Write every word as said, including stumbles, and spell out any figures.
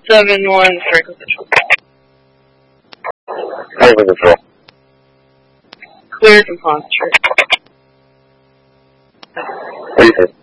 seven one, Franklin Central. Franklin Central. Clear from Pond Street. What do you think?